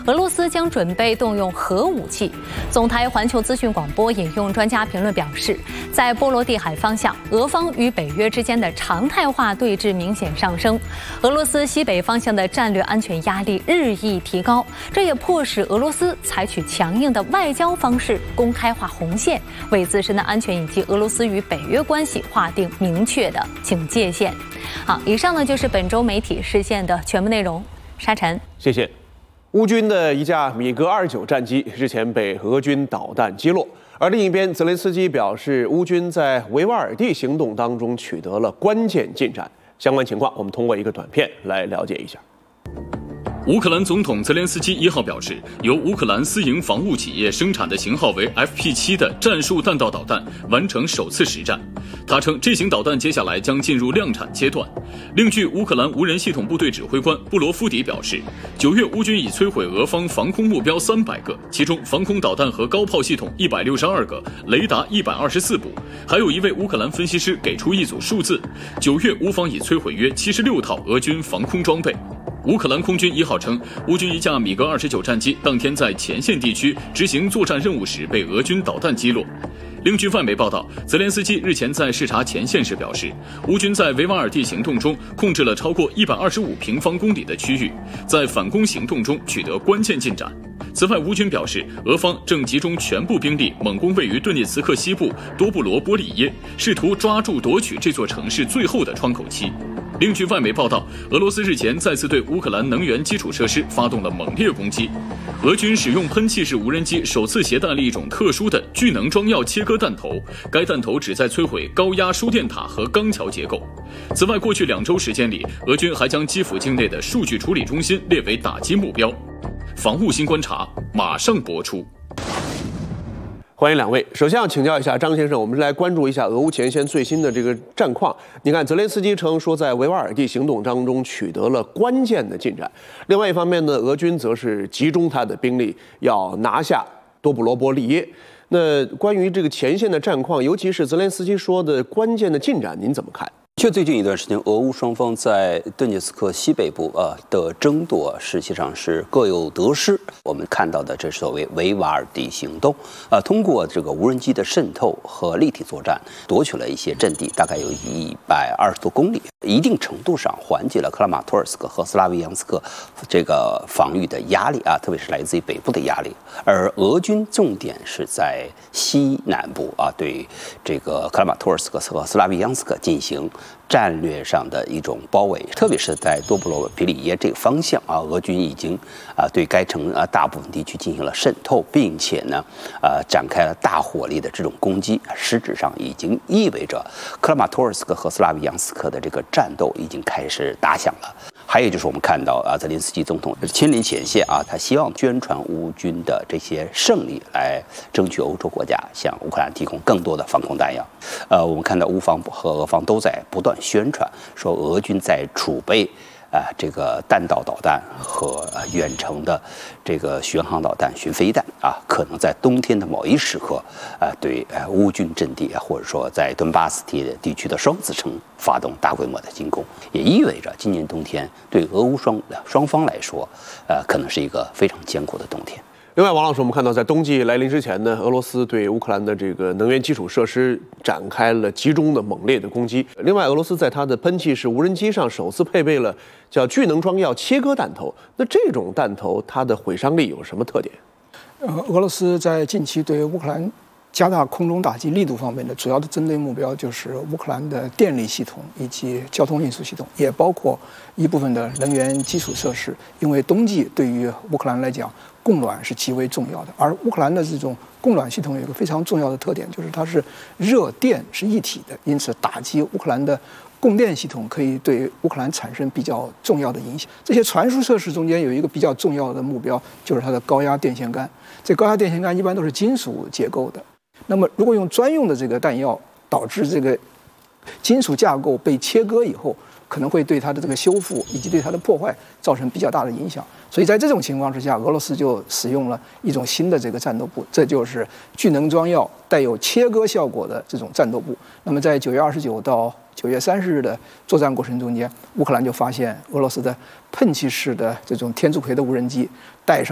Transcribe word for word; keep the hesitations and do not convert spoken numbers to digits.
俄罗斯将准备动用核武器。总台环球资讯广播引用专家评论表示，在波罗的海方向，俄方与北约之间的常态化对峙明显上升，俄罗斯西北方向的战略安全压力日益提高，这也迫使俄罗斯采取强硬的外交方式，公开划红线，为自身的安全以及俄罗斯与北约关系划定明确的警戒线。好，以上呢就是本周媒体事件的全部内容。沙尘， 谢谢。乌军的一架米格二十九战机日前被俄军导弹击落，而另一边，泽连斯基表示，乌军在维瓦尔第行动当中取得了关键进展。相关情况，我们通过一个短片来了解一下。 乌克兰总统泽连斯基一号表示，由乌克兰私营防务企业生产的型号为 F P 七 的战术弹道导弹完成首次实战。他称，这型导弹接下来将进入量产阶段。另据乌克兰无人系统部队指挥官布罗夫迪表示，九月乌军已摧毁俄方防空目标三百个，其中防空导弹和高炮系统一百六十二个，雷达一百二十四部。还有一位乌克兰分析师给出一组数字，九月乌方已摧毁约七十六套俄军防空装备。乌克兰空军一号称，乌军一架米格二十九战机当天在前线地区执行作战任务时被俄军导弹击落。另据外媒报道，泽连斯基日前在视察前线时表示，乌军在维瓦尔第行动中控制了超过一百二十五平方公里的区域，在反攻行动中取得关键进展。此外，乌军表示，俄方正集中全部兵力猛攻位于顿涅茨克西部多布罗波利耶，试图抓住夺取这座城市最后的窗口期。另据外媒报道，俄罗斯日前再次对乌克兰能源基础设施发动了猛烈攻击。俄军使用喷气式无人机首次携带了一种特殊的聚能装药切割弹头，该弹头旨在摧毁高压输电塔和钢桥结构。此外，过去两周时间里，俄军还将基辅境内的数据处理中心列为打击目标。防务新观察马上播出。 欢迎两位。首先要请教一下张先生，我们来关注一下俄乌前线最新的这个战况。你看，泽连斯基称说，在维瓦尔第行动当中取得了关键的进展。另外一方面呢，俄军则是集中他的兵力要拿下多布罗波利耶。那关于这个前线的战况，尤其是泽连斯基说的关键的进展，您怎么看？ 就最近一段时间，俄乌双方在顿涅茨克西北部啊的争夺，实际上是各有得失。我们看到的这是所谓维瓦尔第行动，啊，通过这个无人机的渗透和立体作战，夺取了一些阵地，大概有一百二十多公里，一定程度上缓解了克拉马托尔斯克和斯拉维扬斯克这个防御的压力啊，特别是来自于北部的压力。而俄军重点是在西南部啊，对这个克拉马托尔斯克和斯拉维扬斯克进行战略上的一种包围，特别是在多布罗皮里耶这个方向啊，俄军已经啊对该城啊大部分地区进行了渗透，并且呢，呃展开了大火力的这种攻击，实质上已经意味着克拉马托尔斯克和斯拉维扬斯克的这个战斗已经开始打响了。还有就是我们看到啊，泽连斯基总统亲临前线啊，他希望宣传乌军的这些胜利，来争取欧洲国家向乌克兰提供更多的防空弹药。呃，我们看到乌方和俄方都在不断宣传说，俄军在储备啊、呃、这个弹道导弹和、呃、远程的这个巡航导弹、巡飞弹啊，可能在冬天的某一时刻啊、呃，对呃乌军阵地啊，或者说在顿巴斯地地区的双子城发动大规模的进攻，也意味着今年冬天对俄乌双双方来说，呃，可能是一个非常艰苦的冬天。 另外，王老师，我们看到在冬季来临之前呢，俄罗斯对乌克兰的这个能源基础设施展开了集中的猛烈的攻击。另外，俄罗斯在它的喷气式无人机上首次配备了叫聚能装药切割弹头。那这种弹头它的毁伤力有什么特点？ 呃，俄罗斯在近期对乌克兰加大空中打击力度方面的主要的针对目标就是乌克兰的电力系统以及交通运输系统，也包括一部分的能源基础设施。因为冬季对于乌克兰来讲，供暖是极为重要的，而乌克兰的这种供暖系统有一个非常重要的特点，就是它是热电是一体的，因此打击乌克兰的供电系统可以对乌克兰产生比较重要的影响。这些传输设施中间有一个比较重要的目标，就是它的高压电线杆。这高压电线杆一般都是金属结构的，那么如果用专用的这个弹药，导致这个金属架构被切割以后，可能会对它的这个修复以及对它的破坏造成比较大的影响。所以在这种情况之下，俄罗斯就使用了一种新的这个战斗部，这就是聚能装药带有切割效果的这种战斗部。那么在九月二十九到九月三十日的作战过程中间，乌克兰就发现俄罗斯的喷气式的这种天竺葵的无人机带上